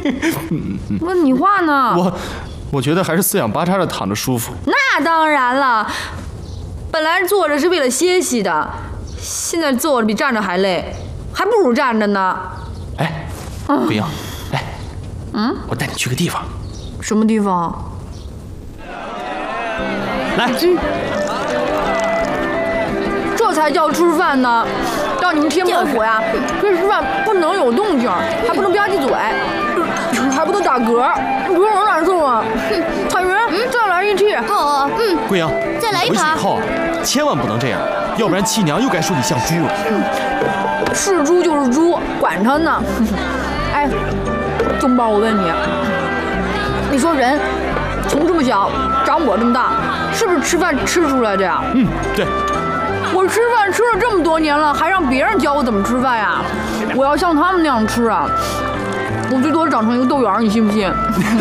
问你话呢？ 我觉得还是四仰八叉的躺着舒服。 那当然了，本来坐着是为了歇息的，现在坐着比站着还累，还不如站着呢。 哎，桂英，来，我带你去个地方。 什么地方？ 来， 这才叫吃饭呢！让你们天魔府呀，这吃饭不能有动静，还不能吧唧嘴，还不能打嗝，不是很难受啊！彩云，再来一屉。 桂英， 再来一盘。 回去以后啊，千万不能这样，要不然七娘又该说你像猪了。 是猪就是猪，管他呢！哎，宗宝，我问你，你说人从这么小长我这么大，是不是吃饭吃出来的呀？ 对。 我吃饭吃了这么多年了，还让别人教我怎么吃饭呀？我要像他们那样吃啊，我最多长成一个豆圆，你信不信？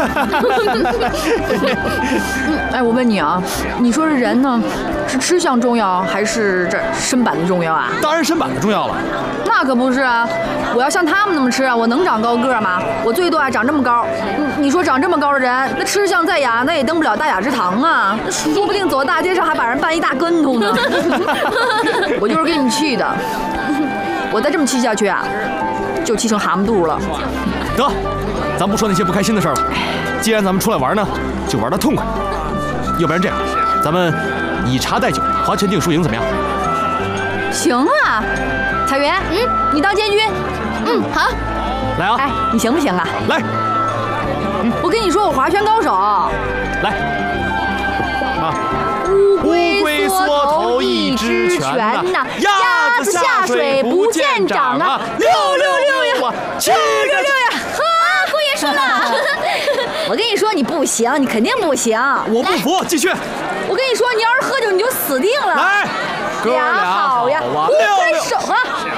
哎，我问你啊，你说这人呢，是吃相重要还是这身板子重要啊？ 当然身板子重要了。 那可不是啊！我要像他们那么吃啊，我能长高个吗？我最多长这么高。你说长这么高的人，那吃相再雅，那也登不了大雅之堂啊！说不定走到大街上还把人绊一大跟头呢。我就是给你气的，我再这么气下去啊，就气成蛤蟆肚了。 得，咱不说那些不开心的事儿了。既然咱们出来玩呢，就玩得痛快。要不然这样，咱们以茶代酒，划拳定输赢，怎么样？ 行啊，彩云，你当监军。 好。 来啊！ 哎，你行不行啊？ 来。 我跟你说，我划拳高手。 来。啊。乌龟缩头一只拳呐，鸭子下水不见长啊，666呀，7个6呀！ 姑爷输了。 我跟你说，你不行，你肯定不行。 我不服，继续。 我跟你说，你要是喝酒，你就死定了。 来，哥俩好呀， 乌龟手啊！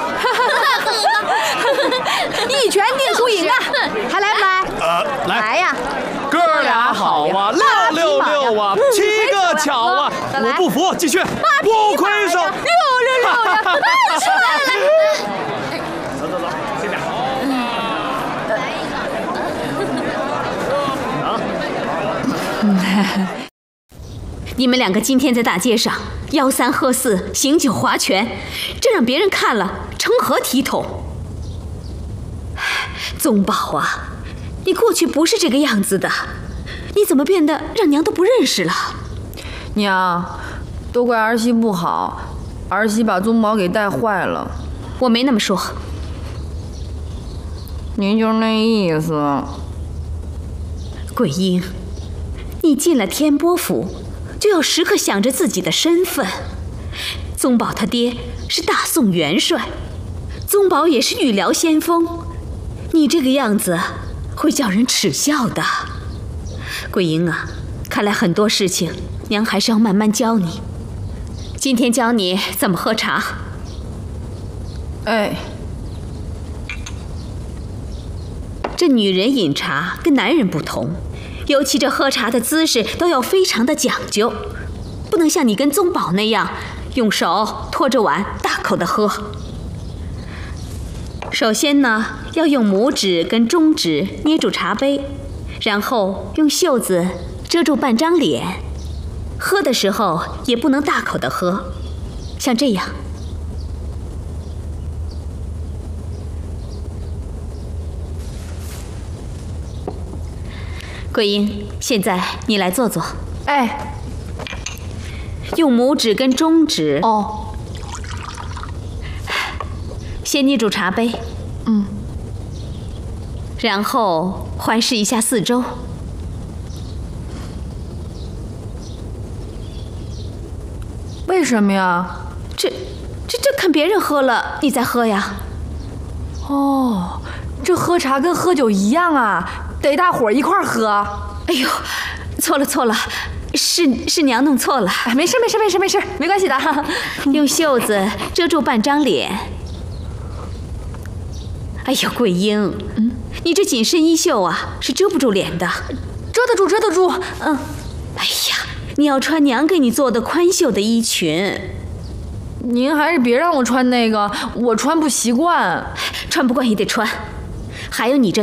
一拳定输赢啊！还来不来？来呀！ 哥俩好啊，666啊，7个巧啊！我不服，继续。乌龟手 ，666呀！出来了！ 走，先点。 你们两个今天在大街上吆三喝四、醒酒划拳，这让别人看了成何体统？宗宝啊，你过去不是这个样子的，你怎么变得让娘都不认识了？ 娘，都怪儿媳不好，儿媳把宗宝给带坏了。 我没那么说。 您就是那意思。 桂英，你进了天波府，就要时刻想着自己的身份。宗宝他爹是大宋元帅，宗宝也是御辽先锋，你这个样子会叫人耻笑的。桂英啊，看来很多事情娘还是要慢慢教你。今天教你怎么喝茶。 哎， 这女人饮茶跟男人不同，尤其这喝茶的姿势都要非常的讲究，不能像你跟宗宝那样用手托着碗大口的喝。首先呢，要用拇指跟中指捏住茶杯，然后用袖子遮住半张脸。喝的时候也不能大口的喝，像这样。桂英，现在你来坐坐。 哎， 用拇指跟中指先捏住茶杯，然后环视一下四周。 为什么呀？ 这看别人喝了，你再喝呀。 哦，这喝茶跟喝酒一样啊，得大伙儿一块儿喝。 哎呦，错了，是娘弄错了。 哎，没事，没关系的。 用袖子遮住半张脸。哎呦，桂英，你这紧身衣袖啊，是遮不住脸的。 遮得住。 哎呀，你要穿娘给你做的宽袖的衣裙。 您还是别让我穿那个，我穿不习惯。 穿不惯也得穿。还有你这